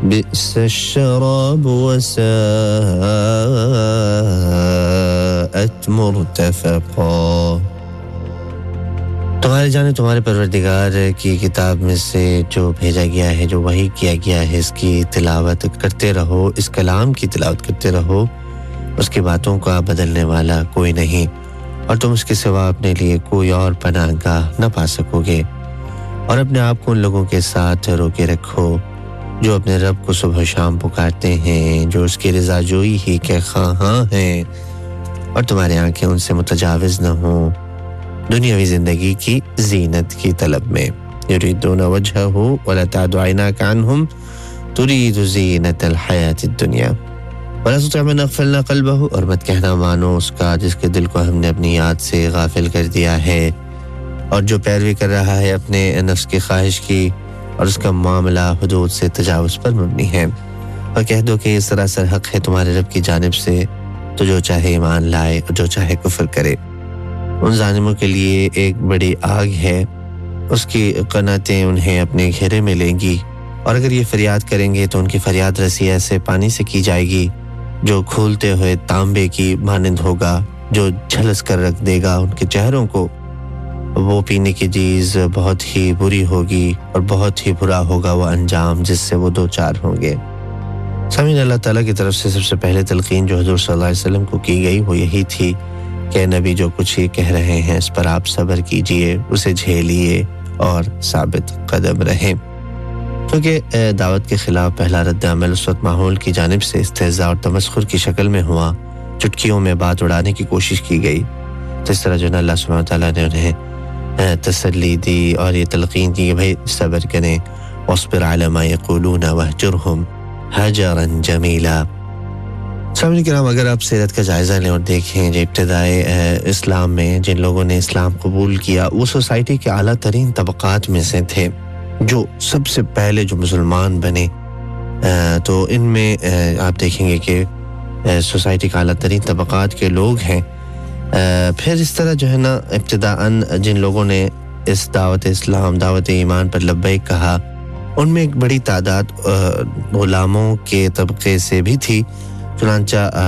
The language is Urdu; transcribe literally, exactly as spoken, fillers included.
بئس الشراب وساءت مرتفقا. تمہاری جانب تمہارے پروردگار کی کتاب میں سے جو بھیجا گیا ہے، جو وحی کیا گیا ہے، اس کی تلاوت کرتے رہو، اس کلام کی تلاوت کرتے رہو. اس کی باتوں کا بدلنے والا کوئی نہیں، اور تم اس کے سوا اپنے لیے کوئی اور پناہ گاہ نہ پا سکو گے. اور اپنے آپ کو ان لوگوں کے ساتھ روکے رکھو جو اپنے رب کو صبح و شام پکارتے ہیں، جو اس کی رضا جوئی ہی کے خواہاں ہیں، اور تمہاری آنکھیں ان سے متجاوز نہ ہوں دنیاوی زندگی کی زینت کی طلب میں. یریدون وجہہ ولا تعد عیناک عنہم ترید زینت الحیات الدنیا ولا تطع من اغفلنا قلبہ. اور مت کہنا مانو اس کا جس کے دل کو ہم نے اپنی یاد سے غافل کر دیا ہے، اور جو پیروی کر رہا ہے اپنے نفس کی خواہش کی، اور اس کا معاملہ حدود سے تجاوز پر مبنی ہے. اور کہہ دو کہ یہ سراسر حق ہے تمہارے رب کی جانب سے، تو جو چاہے ایمان لائے اور جو چاہے کفر کرے. ان ظالموں کے لیے ایک بڑی آگ ہے، اس کی قناتیں انہیں اپنے گھیرے میں لیں گی، اور اگر یہ فریاد کریں گے تو ان کی فریاد رسی ایسے پانی سے کی جائے گی جو کھولتے ہوئے تانبے کی مانند ہوگا، جو جھلس کر رکھ دے گا ان کے چہروں کو. وہ پینے کی چیز بہت ہی بری ہوگی، اور بہت ہی برا ہوگا وہ انجام جس سے وہ دو چار ہوں گے. سامعین، اللہ تعالیٰ کی طرف سے سب سے پہلے تلقین جو حضور صلی اللہ علیہ وسلم کو کی گئی وہ یہی تھی کہ نبی جو کچھ ہی کہہ رہے ہیں اس پر آپ صبر کیجئے، اسے جھیلیے اور ثابت قدم رہیں. کیونکہ دعوت کے خلاف پہلا رد عمل اس وقت ماحول کی جانب سے استہزاء اور تمسخر کی شکل میں ہوا، چٹکیوں میں بات اڑانے کی کوشش کی گئی. تو اس طرح جو ہے اللہ سبحانہ وتعالیٰ نے انہیں تسلی دی اور یہ تلقین کی کہ بھائی صبر کریں. واصبر علی ما یقولون واہجرہم حجرا جمیلا. سامعین کرام، اگر آپ سیرت کا جائزہ لیں اور دیکھیں جو ابتدائے اسلام میں جن لوگوں نے اسلام قبول کیا وہ سوسائٹی کے اعلیٰ ترین طبقات میں سے تھے. جو سب سے پہلے جو مسلمان بنے تو ان میں آپ دیکھیں گے کہ سوسائٹی کے اعلیٰ ترین طبقات کے لوگ ہیں. پھر اس طرح جو ہے نا ابتداءً جن لوگوں نے اس دعوت اسلام، دعوت ایمان پر لبیک کہا، ان میں ایک بڑی تعداد غلاموں کے طبقے سے بھی تھی. چنانچہ